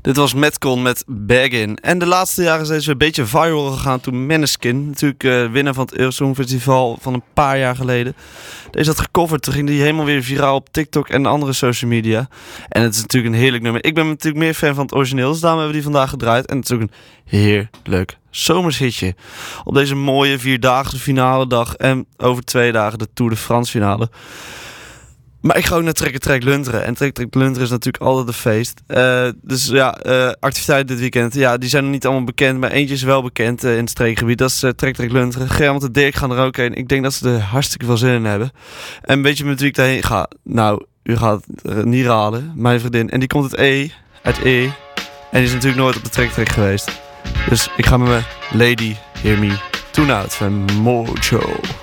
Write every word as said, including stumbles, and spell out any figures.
Dit was Metcon met Baggin. En de laatste jaren zijn ze een beetje viral gegaan toen Måneskin, natuurlijk uh, winnaar van het Eurosong Festival van een paar jaar geleden. Deze had gecoverd, toen ging die helemaal weer viraal op TikTok en andere social media. En het is natuurlijk een heerlijk nummer. Ik ben natuurlijk meer fan van het origineel, dus daarom hebben we die vandaag gedraaid. En het is ook een heerlijk zomershitje. Op deze mooie vierdaagse finale dag en over twee dagen de Tour de France finale. Maar ik ga ook naar Trekker Trek Lunteren. En Trekker Trek Lunteren is natuurlijk altijd een feest. Uh, dus ja, uh, activiteiten dit weekend. Ja, die zijn nog niet allemaal bekend. Maar eentje is wel bekend uh, in het streekgebied. Dat is uh, Trekker Trek Lunteren. Germant en Dirk gaan er ook heen. Ik denk dat ze er hartstikke veel zin in hebben. En weet je met wie ik daarheen ga? Nou, u gaat het niet raden. Mijn vriendin. En die komt uit E. Uit E. En die is natuurlijk nooit op de Trekker Trek geweest. Dus ik ga met mijn Lady Hear Me Tune Out van Mojo.